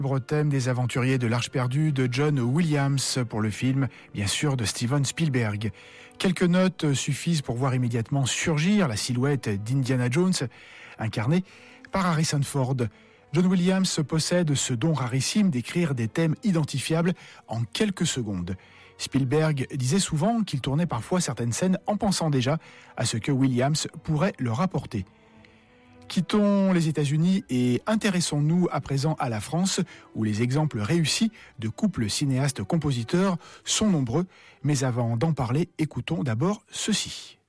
Thème des aventuriers de l'Arche perdue de John Williams pour le film, bien sûr, de Steven Spielberg. Quelques notes suffisent pour voir immédiatement surgir la silhouette d'Indiana Jones, incarnée par Harrison Ford. John Williams possède ce don rarissime d'écrire des thèmes identifiables en quelques secondes. Spielberg disait souvent qu'il tournait parfois certaines scènes en pensant déjà à ce que Williams pourrait leur apporter. Quittons les États-Unis et intéressons-nous à présent à la France, où les exemples réussis de couples cinéastes-compositeurs sont nombreux. Mais avant d'en parler, écoutons d'abord ceci.